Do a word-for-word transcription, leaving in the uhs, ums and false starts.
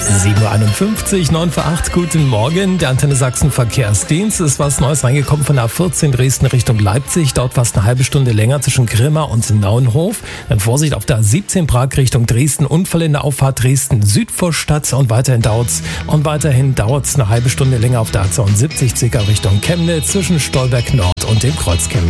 sieben Uhr einundfünfzig, neun vor acht, guten Morgen. Der Antenne Sachsen Verkehrsdienst. Ist was Neues reingekommen von der A vierzehn Dresden Richtung Leipzig. Dauert fast eine halbe Stunde länger zwischen Grimma und Nauenhof. Dann Vorsicht auf der A siebzehn Prag Richtung Dresden. Unfall in der Auffahrt Dresden Südvorstadt. Und weiterhin dauert's und weiterhin dauert's eine halbe Stunde länger auf der A zweiundsiebzig Zickau Richtung Chemnitz zwischen Stolberg Nord und dem Kreuz Chemnitz.